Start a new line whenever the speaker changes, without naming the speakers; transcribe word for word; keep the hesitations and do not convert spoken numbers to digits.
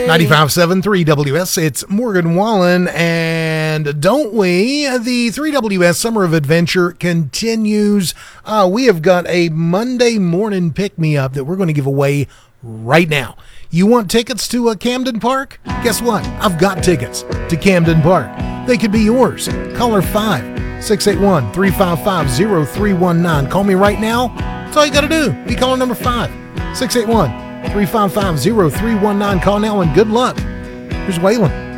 ninety-five point seven three W S, it's Morgan Wallen, and don't we? The three W S Summer of Adventure continues. Uh, we have got a Monday morning pick-me-up that we're going to give away right now. You want tickets to a Camden Park? Guess what? I've got tickets to Camden Park. They could be yours. Caller five six eight one, three five five, zero three one nine. Call me right now. That's all you got to do. Be caller number five six eight one, three five five, zero three one nine. Call now and good luck. Here's Waylon.